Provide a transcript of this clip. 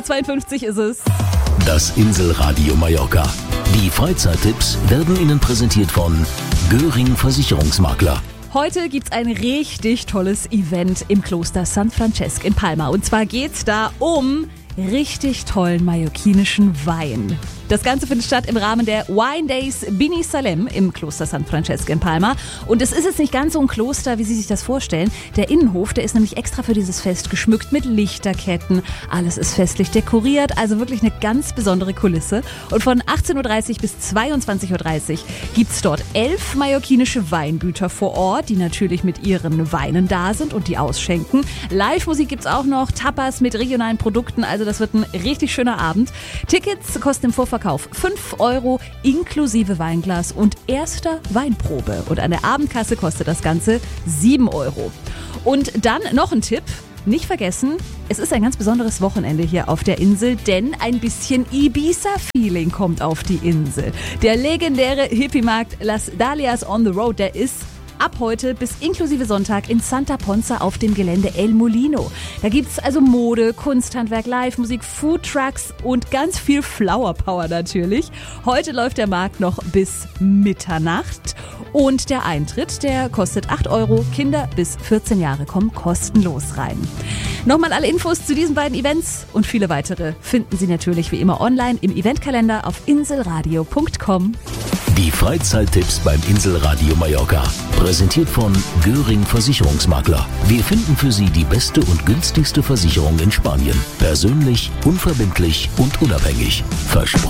8:52 Uhr ist es. Das Inselradio Mallorca. Die Freizeittipps werden Ihnen präsentiert von Göring Versicherungsmakler. Heute gibt's ein richtig tolles Event im Kloster San Francesc in Palma. Und zwar geht's da um richtig tollen mallorquinischen Wein. Das Ganze findet statt im Rahmen der Wine Days Bini Salem im Kloster San Francesc in Palma. Und es ist jetzt nicht ganz so ein Kloster, wie Sie sich das vorstellen. Der Innenhof, der ist nämlich extra für dieses Fest geschmückt mit Lichterketten. Alles ist festlich dekoriert, also wirklich eine ganz besondere Kulisse. Und von 18:30 Uhr bis 22:30 Uhr gibt's dort 11 mallorquinische Weingüter vor Ort, die natürlich mit ihren Weinen da sind und die ausschenken. Live-Musik gibt's auch noch, Tapas mit regionalen Produkten, also das wird ein richtig schöner Abend. Tickets kosten im Vorverkauf 5 € inklusive Weinglas und erster Weinprobe. Und an der Abendkasse kostet das Ganze 7 €. Und dann noch ein Tipp. Nicht vergessen, es ist ein ganz besonderes Wochenende hier auf der Insel, denn ein bisschen Ibiza-Feeling kommt auf die Insel. Der legendäre Hippie-Markt Las Dalias on the Road, der ist ab heute bis inklusive Sonntag in Santa Ponza auf dem Gelände El Molino. Da gibt's also Mode, Kunsthandwerk, Live-Musik, Foodtrucks und ganz viel Flower Power natürlich. Heute läuft der Markt noch bis Mitternacht und der Eintritt, der kostet 8 €. Kinder bis 14 Jahre kommen kostenlos rein. Nochmal alle Infos zu diesen beiden Events und viele weitere finden Sie natürlich wie immer online im Eventkalender auf inselradio.com. Die Freizeittipps beim Inselradio Mallorca. Präsentiert von Göring Versicherungsmakler. Wir finden für Sie die beste und günstigste Versicherung in Spanien. Persönlich, unverbindlich und unabhängig. Versprochen.